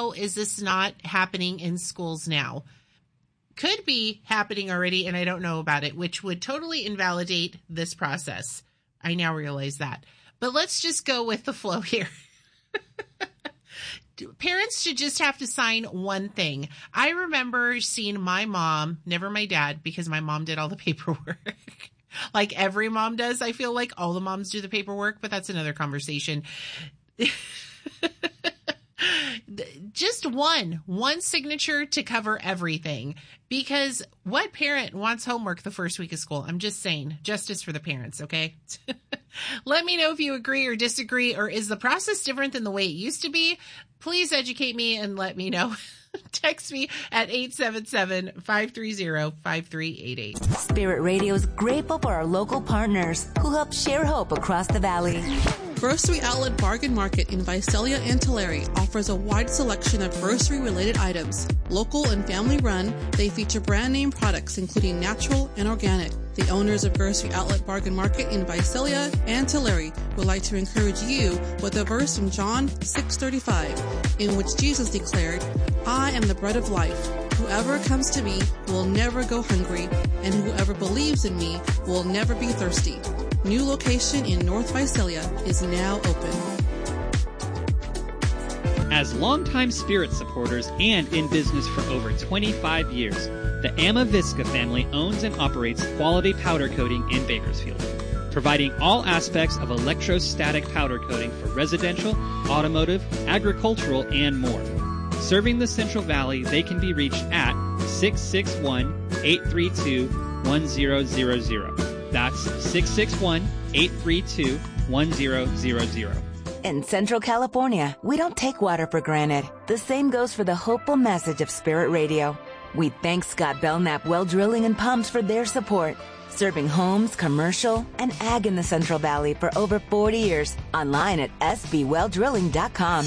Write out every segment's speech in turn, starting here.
is this not happening in schools now? Could be happening already, and I don't know about it, which would totally invalidate this process. I now realize that. But let's just go with the flow here. Parents should just have to sign one thing. I remember seeing my mom, never my dad, because my mom did all the paperwork. Like every mom does. I feel like all the moms do the paperwork, but that's another conversation. Just one signature to cover everything, because what parent wants homework the first week of school? I'm just saying, justice for the parents. Okay. Let me know if you agree or disagree, or is the process different than the way it used to be? Please educate me and let me know. Text me at 877-530-5388. Spirit Radio is grateful for our local partners who help share hope across the valley. Grocery Outlet Bargain Market in Visalia and Tulare offers a wide selection of grocery-related items. Local and family-run, they feature brand-name products including natural and organic. The owners of Grocery Outlet Bargain Market in Visalia and Tulare would like to encourage you with a verse from John 6:35, in which Jesus declared, "I am the bread of life. Whoever comes to me will never go hungry, and whoever believes in me will never be thirsty." New location in North Visalia is now open. As longtime Spirit supporters and in business for over 25 years, the Amavisca family owns and operates Quality Powder Coating in Bakersfield, providing all aspects of electrostatic powder coating for residential, automotive, agricultural, and more. Serving the Central Valley, they can be reached at 661-832-1000. That's 661-832-1000. In Central California, we don't take water for granted. The same goes for the hopeful message of Spirit Radio. We thank Scott Belknap Well Drilling and Pumps for their support, serving homes, commercial, and ag in the Central Valley for over 40 years. Online at sbwelldrilling.com.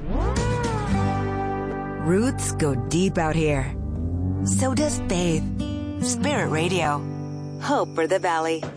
Roots go deep out here. So does faith. Spirit Radio. Hope for the Valley.